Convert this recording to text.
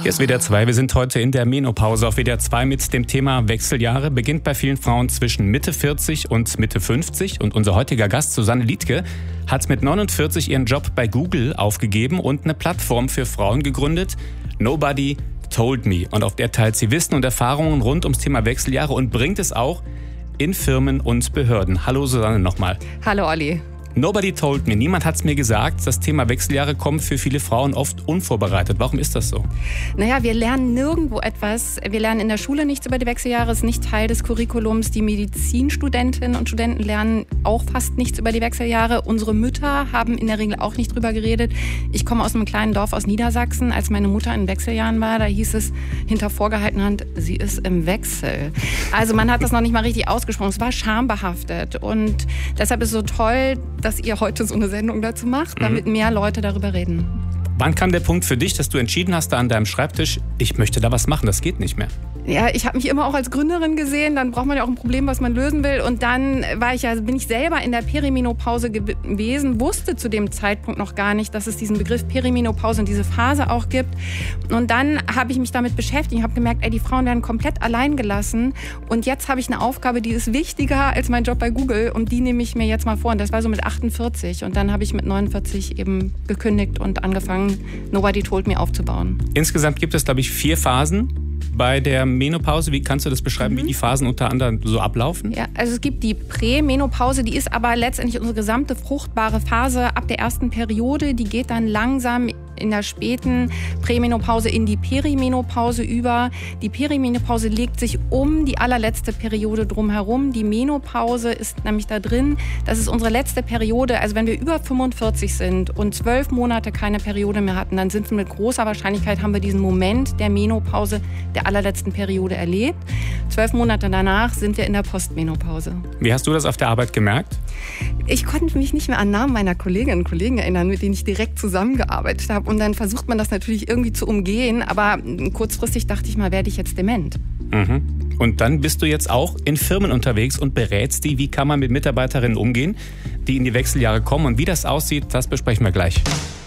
Hier ist WDR 2, wir sind heute in der Menopause auf WDR 2 mit dem Thema Wechseljahre. Beginnt bei vielen Frauen zwischen Mitte 40 und Mitte 50. Und unser heutiger Gast, Susanne Liedtke, hat mit 49 ihren Job bei Google aufgegeben und eine Plattform für Frauen gegründet, Nobody Told Me. Und auf der teilt sie Wissen und Erfahrungen rund ums Thema Wechseljahre und bringt es auch in Firmen und Behörden. Hallo Susanne nochmal. Hallo Olli. Nobody told me. Niemand hat es mir gesagt. Das Thema Wechseljahre kommt für viele Frauen oft unvorbereitet. Warum ist das so? Naja, wir lernen nirgendwo etwas. Wir lernen in der Schule nichts über die Wechseljahre. Es ist nicht Teil des Curriculums. Die Medizinstudentinnen und Studenten lernen auch fast nichts über die Wechseljahre. Unsere Mütter haben in der Regel auch nicht drüber geredet. Ich komme aus einem kleinen Dorf aus Niedersachsen. Als meine Mutter in Wechseljahren war, da hieß es hinter vorgehaltener Hand, sie ist im Wechsel. Also man hat das noch nicht mal richtig ausgesprochen. Es war schambehaftet. Und deshalb ist es so toll, dass ihr heute so eine Sendung dazu macht, damit mehr Leute darüber reden. Wann kam der Punkt für dich, dass du entschieden hast, da an deinem Schreibtisch, ich möchte da was machen, das geht nicht mehr? Ja, ich habe mich immer auch als Gründerin gesehen, dann braucht man ja auch ein Problem, was man lösen will. Und dann bin ich selber in der Perimenopause gewesen, wusste zu dem Zeitpunkt noch gar nicht, dass es diesen Begriff Perimenopause und diese Phase auch gibt. Und dann habe ich mich damit beschäftigt und habe gemerkt, die Frauen werden komplett allein gelassen. Und jetzt habe ich eine Aufgabe, die ist wichtiger als mein Job bei Google und die nehme ich mir jetzt mal vor. Und das war so mit 48 und dann habe ich mit 49 eben gekündigt und angefangen, Nobody Told Me aufzubauen. Insgesamt gibt es, glaube ich, 4 Phasen bei der Menopause. Wie kannst du das beschreiben, wie die Phasen unter anderem so ablaufen? Ja, also es gibt die Prämenopause, die ist aber letztendlich unsere gesamte fruchtbare Phase ab der ersten Periode. Die geht dann langsam in der späten Prämenopause in die Perimenopause über. Die Perimenopause legt sich um die allerletzte Periode drumherum. Die Menopause ist nämlich da drin. Das ist unsere letzte Periode. Also wenn wir über 45 sind und 12 Monate keine Periode mehr hatten, dann sind wir mit großer Wahrscheinlichkeit, haben wir diesen Moment der Menopause der allerletzten Periode erlebt. 12 Monate danach sind wir in der Postmenopause. Wie hast du das auf der Arbeit gemerkt? Ich konnte mich nicht mehr an Namen meiner Kolleginnen und Kollegen erinnern, mit denen ich direkt zusammengearbeitet habe. Und dann versucht man das natürlich irgendwie zu umgehen. Aber kurzfristig dachte ich mal, werde ich jetzt dement. Und dann bist du jetzt auch in Firmen unterwegs und berätst die, wie kann man mit Mitarbeiterinnen umgehen, die in die Wechseljahre kommen. Und wie das aussieht, das besprechen wir gleich.